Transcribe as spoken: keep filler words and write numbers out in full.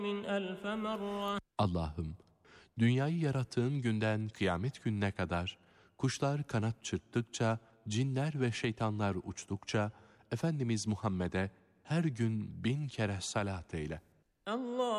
Allah'ım, dünyayı yarattığın günden kıyamet gününe kadar, kuşlar kanat çırptıkça, cinler ve şeytanlar uçtukça, Efendimiz Muhammed'e her gün bin kere salat eyle. Allah